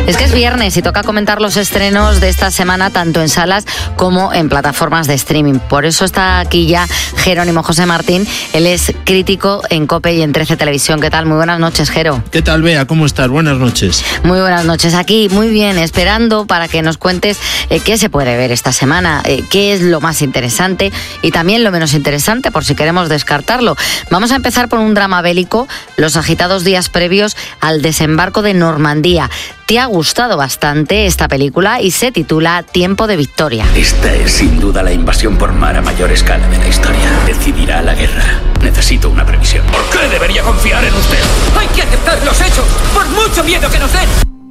Es que es viernes y toca comentar los estrenos de esta semana tanto en salas como en plataformas de streaming. Por eso está aquí ya Jerónimo José Martín. Él es crítico en COPE y en 13 Televisión. ¿Qué tal? Muy buenas noches, Jero. ¿Qué tal, Bea? ¿Cómo estás? Buenas noches. Muy buenas noches. Aquí, muy bien, esperando para que nos cuentes qué se puede ver esta semana, qué es lo más interesante y también lo menos interesante, por si queremos descartarlo. Vamos a empezar por un drama bélico, los agitados días previos al desembarco de Normandía. Te ha gustado bastante esta película y se titula Tiempo de Victoria. Esta es sin duda la invasión por mar a mayor escala de la historia. Decidirá la guerra. Necesito una previsión. ¿Por qué debería confiar en usted? Hay que aceptar los hechos, por mucho miedo que nos den.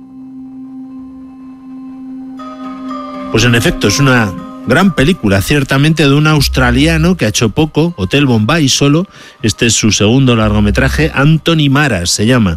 Pues en efecto, es una gran película, ciertamente, de un australiano que ha hecho poco, Hotel Bombay solo. Este es su segundo largometraje, Anthony Maras se llama.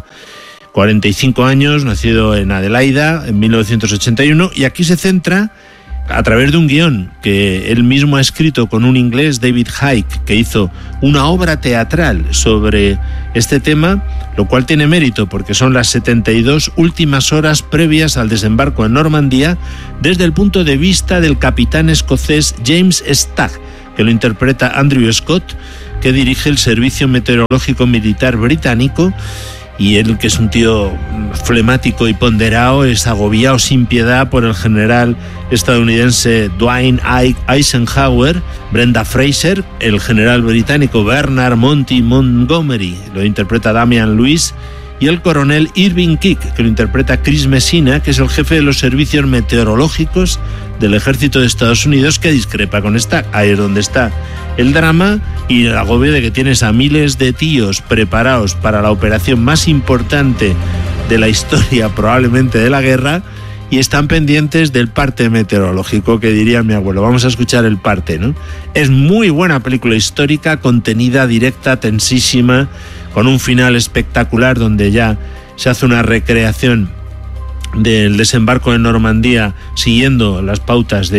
45 años, nacido en Adelaida en 1981, y aquí se centra a través de un guión que él mismo ha escrito con un inglés, David Icke, que hizo una obra teatral sobre este tema, lo cual tiene mérito porque son las 72 últimas horas previas al desembarco en Normandía desde el punto de vista del capitán escocés James Stagg, que lo interpreta Andrew Scott, que dirige el Servicio Meteorológico Militar Británico. Y él, que es un tío flemático y ponderado, es agobiado sin piedad por el general estadounidense Dwight Eisenhower, Brenda Fraser, el general británico Bernard Monty Montgomery, lo interpreta Damian Lewis, y el coronel Irving Kick, que lo interpreta Chris Messina, que es el jefe de los servicios meteorológicos del ejército de Estados Unidos, que discrepa con Stagg. Ahí es donde está el drama y el agobio de que tienes a miles de tíos preparados para la operación más importante de la historia, probablemente de la guerra, y están pendientes del parte meteorológico, que diría mi abuelo. Vamos a escuchar el parte, ¿no? Es muy buena película histórica, contenida, directa, tensísima, con un final espectacular donde ya se hace una recreación del desembarco en Normandía siguiendo las pautas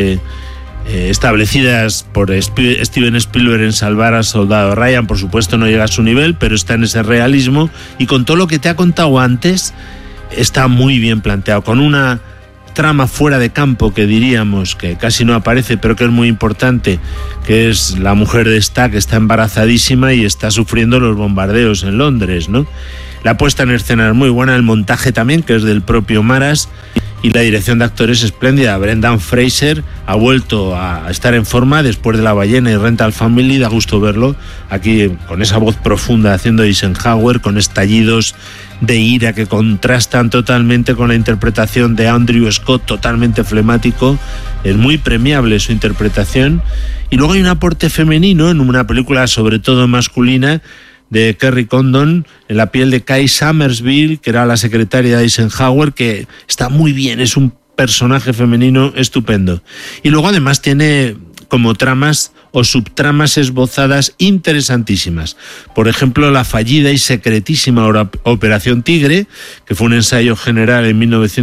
establecidas por Steven Spielberg en Salvar al Soldado Ryan. Por supuesto no llega a su nivel, pero está en ese realismo, y con todo lo que te ha contado antes está muy bien planteado, con una trama fuera de campo que diríamos que casi no aparece, pero que es muy importante, que es la mujer de Stagg, que está embarazadísima y está sufriendo los bombardeos en Londres, ¿no? La puesta en escena es muy buena, el montaje también, que es del propio Maras, y la dirección de actores espléndida. Brendan Fraser ha vuelto a estar en forma después de La ballena y Rental Family. Da gusto verlo aquí con esa voz profunda haciendo Eisenhower, con estallidos de ira que contrastan totalmente con la interpretación de Andrew Scott, totalmente flemático. Es muy premiable su interpretación. Y luego hay un aporte femenino en una película sobre todo masculina, de Kerry Condon, en la piel de Kay Summersville, que era la secretaria de Eisenhower, que está muy bien, es un personaje femenino estupendo. Y luego además tiene como tramas o subtramas esbozadas interesantísimas. Por ejemplo, la fallida y secretísima Operación Tigre, que fue un ensayo general en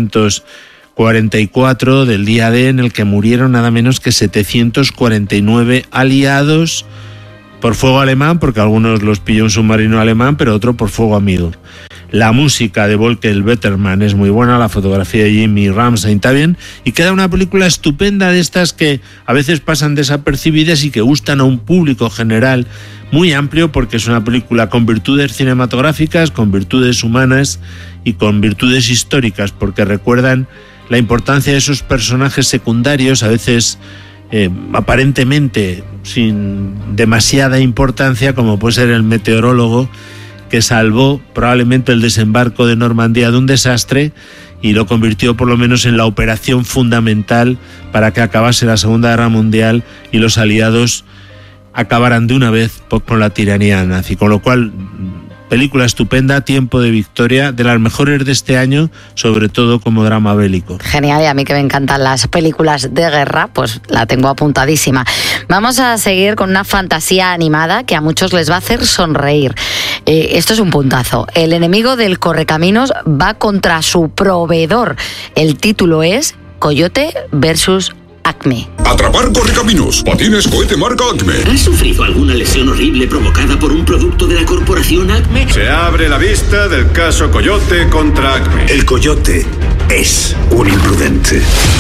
1944 del día D, en el que murieron nada menos que 749 aliados por fuego alemán, porque algunos los pilló un submarino alemán, pero otro por fuego amigo. La música de Volker Betterman es muy buena, la fotografía de Jimmy Ramsay también, y queda una película estupenda, de estas que a veces pasan desapercibidas y que gustan a un público general muy amplio, porque es una película con virtudes cinematográficas, con virtudes humanas y con virtudes históricas, porque recuerdan la importancia de esos personajes secundarios, a veces aparentemente sin demasiada importancia, como puede ser el meteorólogo que salvó probablemente el desembarco de Normandía de un desastre y lo convirtió por lo menos en la operación fundamental para que acabase la Segunda Guerra Mundial y los aliados acabaran de una vez con la tiranía nazi. Con lo cual, película estupenda, Tiempo de Victoria, de las mejores de este año, sobre todo como drama bélico. Genial, y a mí que me encantan las películas de guerra, pues la tengo apuntadísima. Vamos a seguir con una fantasía animada que a muchos les va a hacer sonreír. Esto es un puntazo. El enemigo del correcaminos va contra su proveedor. El título es Coyote versus Acme. Atrapar correcaminos. Patines cohete marca Acme. ¿Has sufrido alguna lesión horrible provocada por un producto de la corporación Acme? Se abre la vista del caso Coyote contra Acme. El Coyote es un imprudente.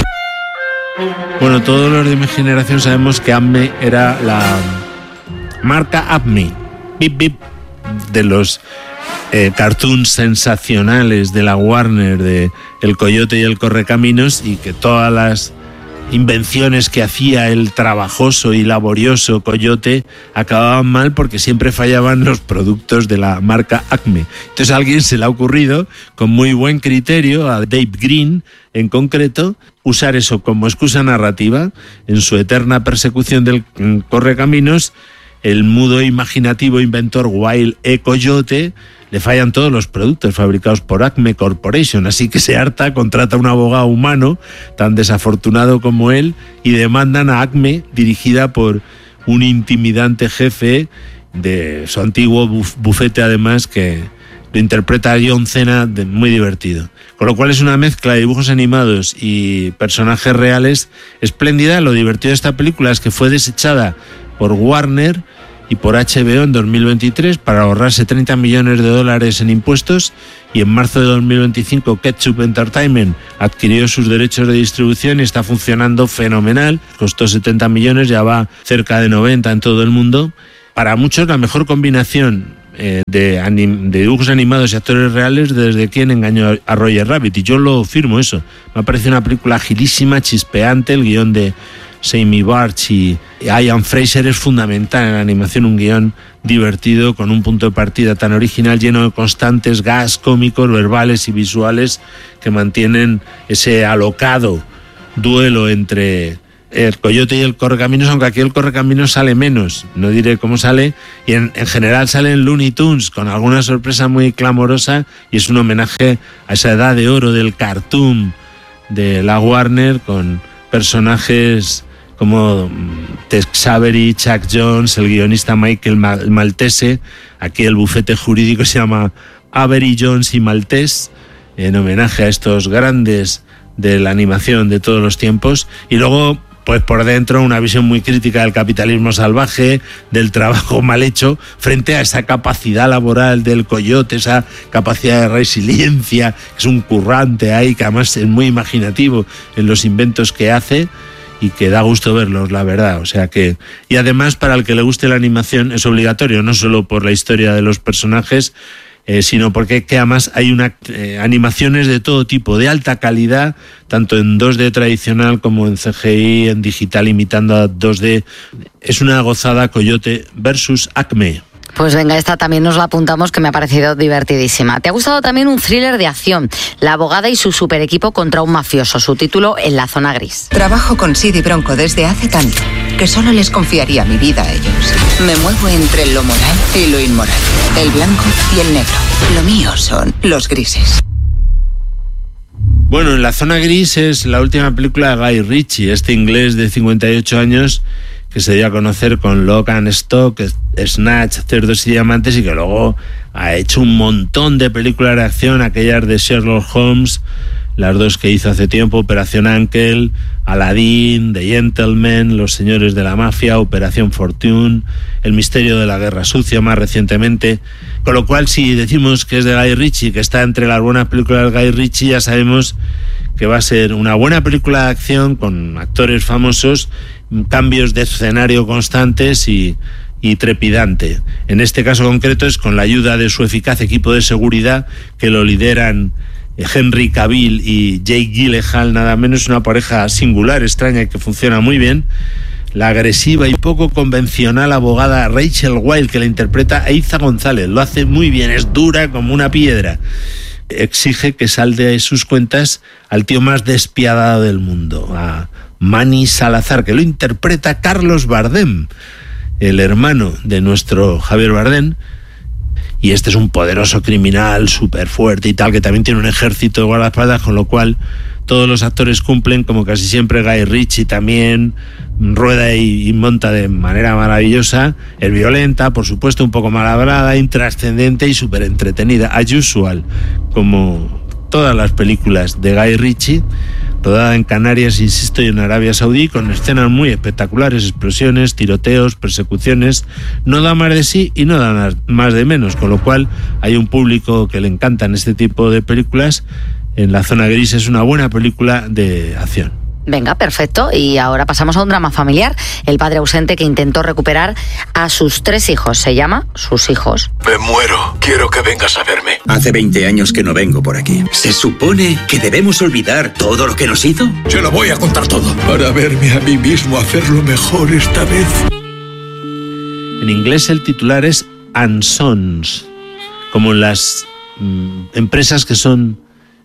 Bueno, todos los de mi generación sabemos que Acme era la marca Acme, bip bip, de los cartoons sensacionales de la Warner, de El Coyote y el Correcaminos, y que todas las invenciones que hacía el trabajoso y laborioso Coyote acababan mal porque siempre fallaban los productos de la marca Acme. Entonces a alguien se le ha ocurrido, con muy buen criterio, a Dave Green en concreto, usar eso como excusa narrativa. En su eterna persecución del Correcaminos, el mudo e imaginativo inventor Wild E. Coyote le fallan todos los productos fabricados por Acme Corporation, así que se harta, contrata a un abogado humano tan desafortunado como él y demandan a Acme, dirigida por un intimidante jefe de su antiguo bufete, además, que lo interpreta a John Cena, muy divertido. Con lo cual es una mezcla de dibujos animados y personajes reales espléndida. Lo divertido de esta película es que fue desechada por Warner y por HBO en 2023 para ahorrarse $30 millones en impuestos, y en marzo de 2025 Ketchup Entertainment adquirió sus derechos de distribución y está funcionando fenomenal. Costó 70 millones, ya va cerca de 90 en todo el mundo. Para muchos la mejor combinación de dibujos animados y actores reales desde Quien engañó a Roger Rabbit, y yo lo firmo eso. Me ha parecido una película agilísima, chispeante. El guión de Sammy Barch y Ian Fraser es fundamental en la animación, un guión divertido con un punto de partida tan original, lleno de constantes gags cómicos, verbales y visuales que mantienen ese alocado duelo entre el Coyote y el Correcaminos, aunque aquí el Correcaminos sale menos, no diré cómo sale, y en general salen Looney Tunes con alguna sorpresa muy clamorosa, y es un homenaje a esa edad de oro del cartoon de la Warner, con personajes como Tex Avery, Chuck Jones, el guionista Michael Maltese. Aquí el bufete jurídico se llama Avery, Jones y Maltese, en homenaje a estos grandes de la animación de todos los tiempos. Y luego, pues por dentro, una visión muy crítica del capitalismo salvaje, del trabajo mal hecho, frente a esa capacidad laboral del Coyote, esa capacidad de resiliencia, que es un currante ahí, que además es muy imaginativo en los inventos que hace, y que da gusto verlos, la verdad. O sea que, y además, para el que le guste la animación es obligatorio, no solo por la historia de los personajes, sino porque además hay animaciones de todo tipo, de alta calidad, tanto en 2D tradicional como en CGI, en digital imitando a 2D. Es una gozada. Coyote versus Acme. Pues venga, esta también nos la apuntamos, que me ha parecido divertidísima. ¿Te ha gustado también un thriller de acción? La abogada y su super equipo contra un mafioso. Su título, En la zona gris. Trabajo con Sid y Bronco desde hace tanto que solo les confiaría mi vida a ellos. Me muevo entre lo moral y lo inmoral, el blanco y el negro. Lo mío son los grises. Bueno, En la zona gris es la última película de Guy Ritchie, este inglés de 58 años que se dio a conocer con Lock and Stock, Snatch, Cerdos y Diamantes, y que luego ha hecho un montón de películas de acción, aquellas de Sherlock Holmes, las dos que hizo hace tiempo, Operación Ankel, Aladdin, The Gentleman, Los Señores de la Mafia, Operación Fortune, El Misterio de la Guerra Sucia más recientemente. Con lo cual, si decimos que es de Guy Ritchie, que está entre las buenas películas de Guy Ritchie, ya sabemos que va a ser una buena película de acción con actores famosos, cambios de escenario constantes y trepidante. En este caso concreto es con la ayuda de su eficaz equipo de seguridad, que lo lideran Henry Cavill y Jake Gyllenhaal, nada menos, una pareja singular, extraña y que funciona muy bien. La agresiva y poco convencional abogada Rachel Weisz, que la interpreta Eiza González, lo hace muy bien, es dura como una piedra. Exige que salde de sus cuentas al tío más despiadado del mundo, a Manny Salazar, que lo interpreta Carlos Bardem, el hermano de nuestro Javier Bardem. Y este es un poderoso criminal súper fuerte y tal, que también tiene un ejército de guardaespaldas, con lo cual todos los actores cumplen, como casi siempre. Guy Ritchie también rueda y monta de manera maravillosa. Es violenta, por supuesto, un poco malhablada, intrascendente y súper entretenida, as usual, como todas las películas de Guy Ritchie. Rodada en Canarias, insisto, y en Arabia Saudí, con escenas muy espectaculares, explosiones, tiroteos, persecuciones. No da más de sí y no da más de menos, con lo cual hay un público que le encantan este tipo de películas, en la zona gris. Es una buena película de acción. Venga, perfecto. Y ahora pasamos a un drama familiar. El padre ausente que intentó recuperar a sus 3 hijos. Se llama Sus hijos. Me muero. Quiero que vengas a verme. Hace 20 años que no vengo por aquí. ¿Se supone que debemos olvidar todo lo que nos hizo? Se lo voy a contar todo. Para verme a mí mismo hacerlo mejor esta vez. En inglés el titular es And Sons, como las empresas que son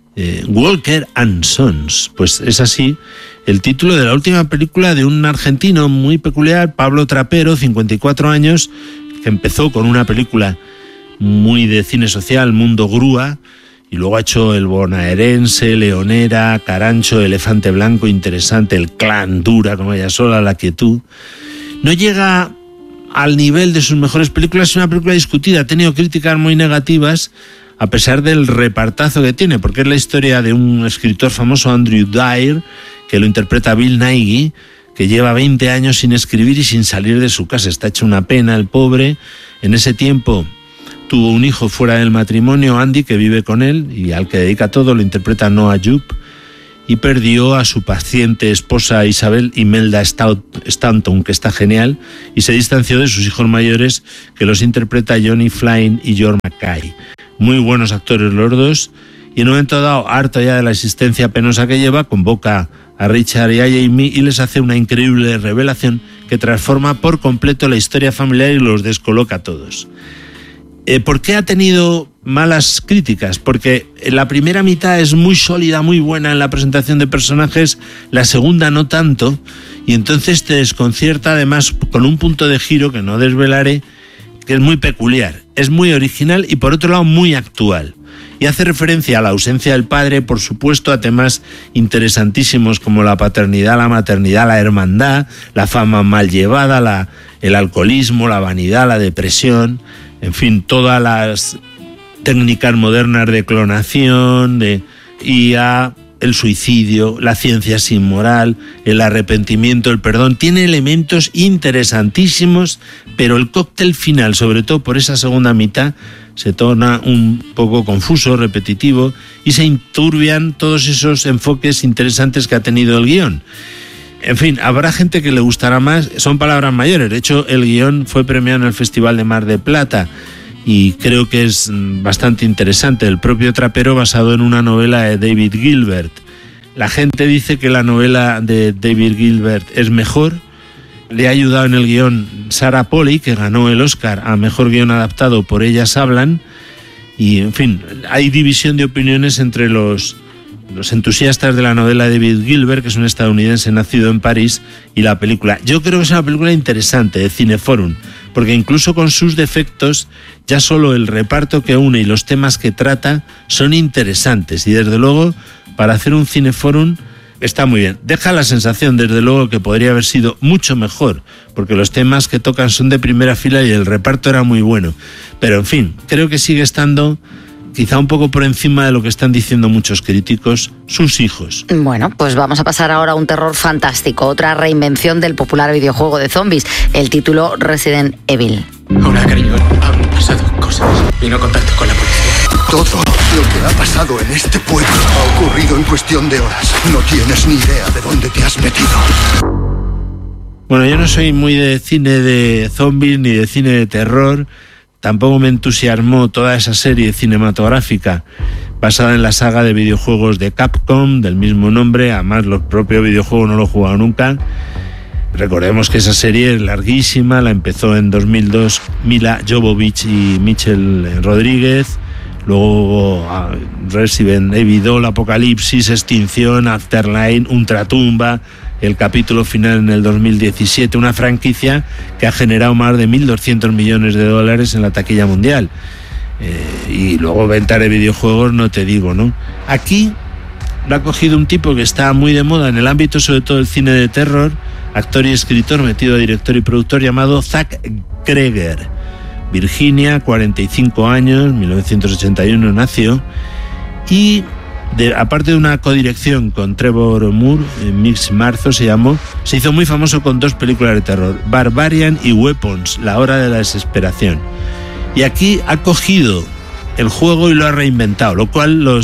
Walker and Sons. Pues es así el título de la última película de un argentino muy peculiar, Pablo Trapero, 54 años, que empezó con una película muy de cine social, Mundo Grúa, y luego ha hecho El Bonaerense, Leonera, Carancho, Elefante Blanco, Interesante, El Clan, Dura, como ella sola, La Quietud. No llega al nivel de sus mejores películas, es una película discutida, ha tenido críticas muy negativas, a pesar del repartazo que tiene, porque es la historia de un escritor famoso, Andrew Dyer, que lo interpreta Bill Nighy, que lleva 20 años sin escribir y sin salir de su casa. Está hecho una pena el pobre. En ese tiempo tuvo un hijo fuera del matrimonio, Andy, que vive con él y al que dedica todo, lo interpreta Noah Jupe, y perdió a su paciente esposa Isabel Imelda Stanton, que está genial, y se distanció de sus hijos mayores, que los interpreta Johnny Flynn y George Mackay. Muy buenos actores los dos, y en un momento dado, harto ya de la existencia penosa que lleva, convoca a Richard y a Jamie y les hace una increíble revelación que transforma por completo la historia familiar y los descoloca a todos. ¿Por qué ha tenido malas críticas? Porque la primera mitad es muy sólida, muy buena en la presentación de personajes, la segunda no tanto, y entonces te desconcierta, además con un punto de giro que no desvelaré, que es muy peculiar, es muy original y por otro lado muy actual. Y hace referencia a la ausencia del padre, por supuesto, a temas interesantísimos como la paternidad, la maternidad, la hermandad, la fama mal llevada, el alcoholismo, la vanidad, la depresión, en fin, todas las técnicas modernas de clonación, de IA, el suicidio, la ciencia sin moral, el arrepentimiento, el perdón. Tiene elementos interesantísimos, pero el cóctel final, sobre todo por esa segunda mitad, se torna un poco confuso, repetitivo, y se enturbian todos esos enfoques interesantes que ha tenido el guión. En fin, habrá gente que le gustará más, son palabras mayores. De hecho, el guión fue premiado en el Festival de Mar del Plata y creo que es bastante interesante. El propio Trapero, basado en una novela de David Gilbert. La gente dice que la novela de David Gilbert es mejor. Le ha ayudado en el guión Sarah Polley, que ganó el Oscar a Mejor Guión Adaptado por Ellas Hablan. Y, en fin, hay división de opiniones entre los entusiastas de la novela de David Gilbert, que es un estadounidense nacido en París, y la película. Yo creo que es una película interesante de Cineforum, porque incluso con sus defectos, ya solo el reparto que une y los temas que trata son interesantes, y desde luego, para hacer un Cineforum está muy bien. Deja la sensación, desde luego, que podría haber sido mucho mejor, porque los temas que tocan son de primera fila y el reparto era muy bueno. Pero, en fin, creo que sigue estando quizá un poco por encima de lo que están diciendo muchos críticos, Sus hijos. Bueno, pues vamos a pasar ahora a un terror fantástico, otra reinvención del popular videojuego de zombies, el título Resident Evil. Hola, cariño, han pasado cosas y no contacto con la policía. Todo lo que ha pasado en este pueblo ha ocurrido en cuestión de horas. No tienes ni idea de dónde te has metido. Bueno, yo no soy muy de cine de zombies ni de cine de terror. Tampoco me entusiasmó toda esa serie cinematográfica basada en la saga de videojuegos de Capcom, del mismo nombre. Además, los propios videojuegos no lo he jugado nunca. Recordemos que esa serie es larguísima, la empezó en 2002 Mila Jovovich y Michelle Rodríguez. Luego Resident Evil 2, Apocalipsis, Extinción, Afterlife, Ultratumba, el capítulo final en el 2017, una franquicia que ha generado más de 1.200 millones de dólares en la taquilla mundial. Y luego venta de videojuegos, no te digo, ¿no? Aquí lo ha cogido un tipo que está muy de moda en el ámbito, sobre todo del cine de terror, actor y escritor, metido a director y productor, llamado Zach Kreger. Virginia, 45 años, 1981 nació, y aparte de una codirección con Trevor Moore, Mix Marzo se llamó, se hizo muy famoso con 2 películas de terror, Barbarian y Weapons, La hora de la desesperación. Y aquí ha cogido el juego y lo ha reinventado, lo cual los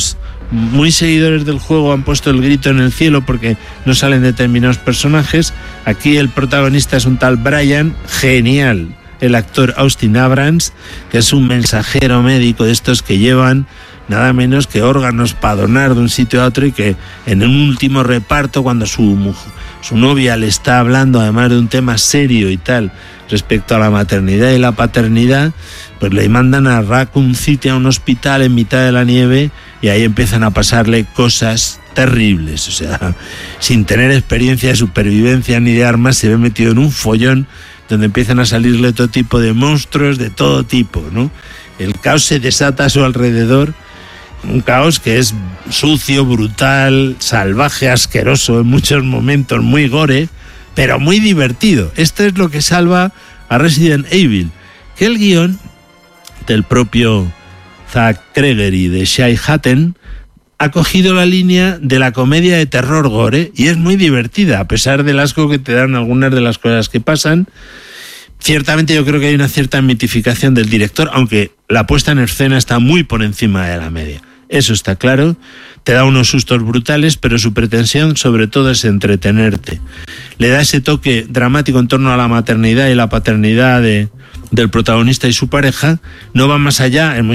muy seguidores del juego han puesto el grito en el cielo porque no salen determinados personajes. Aquí el protagonista es un tal Brian, genial, el actor Austin Abrams, que es un mensajero médico de estos que llevan nada menos que órganos para donar de un sitio a otro, y que en un último reparto, cuando su novia le está hablando además de un tema serio y tal respecto a la maternidad y la paternidad, pues le mandan a Raccoon City, a un hospital en mitad de la nieve, y ahí empiezan a pasarle cosas terribles. O sea, sin tener experiencia de supervivencia ni de armas, se ve metido en un follón donde empiezan a salirle todo tipo de monstruos de todo tipo, ¿no? El caos se desata a su alrededor, un caos que es sucio, brutal, salvaje, asqueroso en muchos momentos, muy gore, pero muy divertido. Esto es lo que salva a Resident Evil, que el guión del propio Zach Kreger y de Shai Hatton ha cogido la línea de la comedia de terror gore, y es muy divertida, a pesar del asco que te dan algunas de las cosas que pasan. Ciertamente yo creo que hay una cierta mitificación del director, aunque la puesta en escena está muy por encima de la media. Eso está claro, te da unos sustos brutales, pero su pretensión sobre todo es entretenerte. Le da ese toque dramático en torno a la maternidad y la paternidad del protagonista y su pareja, no va más allá, en